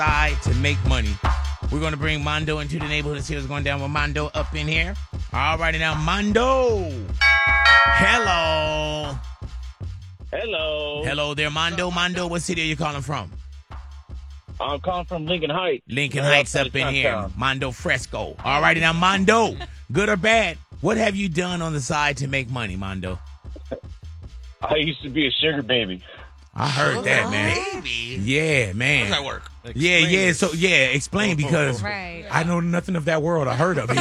side to make money. We're going to bring Mondo into the neighborhood and see what's going down with Mondo up in here. All righty now, Mondo. Hello. Hello. Hello there, Mondo. Mondo, what city are you calling from? I'm calling from Lincoln Heights. Lincoln Heights up in here. Mondo Fresco. All righty now, Mondo. Good or bad? What have you done on the side to make money, Mondo? I used to be a sugar baby. I heard that, man. Baby. Yeah, man. How does that work? Yeah. So, explain because Right. I know nothing of that world. I heard of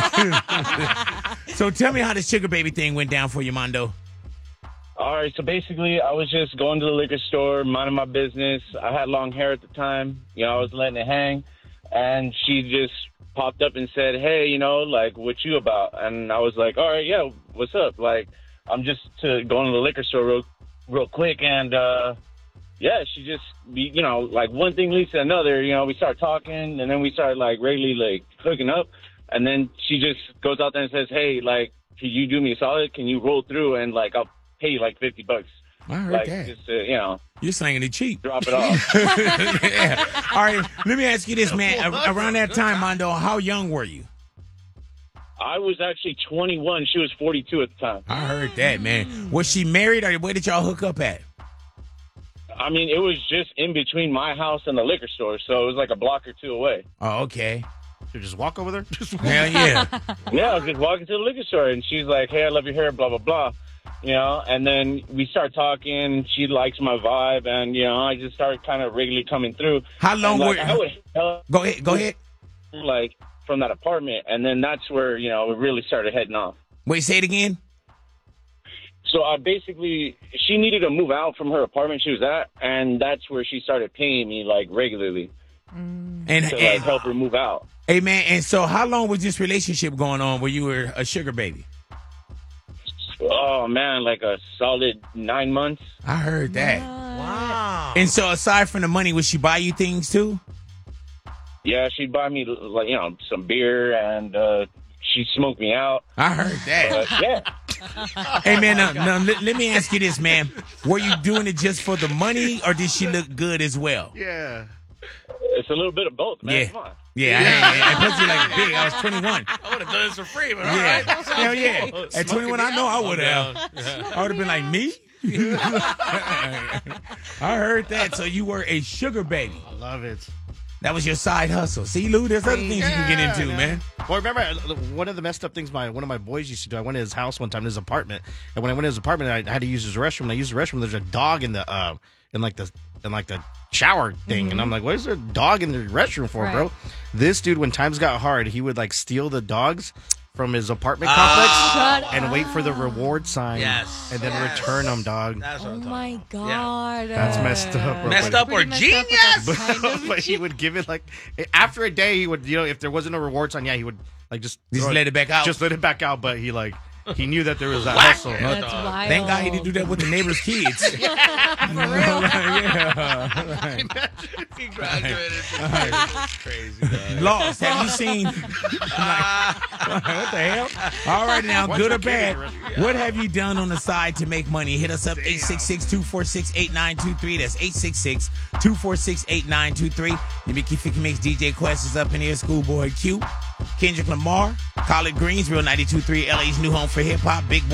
it. So tell me how the sugar baby thing went down for you, Mondo. All right, so basically, I was just going to the liquor store, minding my business. I had long hair at the time. I was letting it hang. And she just popped up and said, hey, like, what you about? And I was like, all right, yeah, what's up? Like, I'm just going to the liquor store real quick. And, yeah, she just, like one thing leads to another. We start talking, and then we start, like, regularly, like, hooking up. And then she just goes out there and says, hey, like, can you do me a solid? Can you roll through and, like, I'll pay you like $50. I heard like, that. Just You're slanging it cheap. drop it off. Yeah. All right, let me ask you this, man. Around that time, Mondo, how young were you? I was actually 21. She was 42 at the time. I heard that, man. Was she married, or where did y'all hook up at? I mean, it was just in between my house and the liquor store, so it was like a block or two away. Oh, okay. You just walk over there? Hell yeah. Yeah, I was just walking to the liquor store, and she's like, hey, I love your hair, blah, blah, blah. And then we start talking. She likes my vibe, and, I just started kind of regularly coming through. How long and, were I would Go ahead. like, from that apartment, and then that's where, we really started heading off. Wait, say it again. So I basically, she needed to move out from her apartment she was at, and that's where she started paying me, like, regularly And to, like, help her move out. hey, man, and so how long was this relationship going on where you were a sugar baby? Oh, man, like a solid 9 months. I heard that. Wow. And so aside from the money, would she buy you things too? Yeah, she'd buy me, like, some beer, and she'd smoke me out. I heard that. But, yeah. Hey, man, now, let me ask you this, man. Were you doing it just for the money, or did she look good as well? Yeah. It's a little bit of both, man. Yeah. Come on. Yeah, and plus you're like big. I was 21. I would have done this for free, but all Yeah, right. hell yeah. At 21, I know I would have. I would have been like, me? I heard that. So you were a sugar baby. I love it. That was your side hustle. See, Lou, there's other things you can get into, man. Well, remember, one of the messed up things one of my boys used to do, I went to his house one time, his apartment, and when I went to his apartment, I had to use his restroom, and I used the restroom, there's a dog in the shower thing, and I'm like, what is there a dog in the restroom for, bro? This dude, when times got hard, he would, like, steal the dogs from his apartment complex and wait for the reward sign and then return them, dog. Oh my God. That's messed up, bro. Messed up or genius? But he would give it, like, after a day, he would, if there wasn't a reward sign, he would, like, just let it back out. Just let it back out, but he knew that there was a hustle. That's wild. Thank God he didn't do that with the neighbor's kids. If he graduated from crazy, dog. Lost. Have you seen? What the hell? All right, now, good or bad? What have you done on the side to make money? Hit us up 866-246-8923. That's 866-246-8923. Jimmy Keefe makes DJ Quest is up in here. Schoolboy Q, Kendrick Lamar, Collard Greens, Real 92.3, LA's new home for hip hop. Big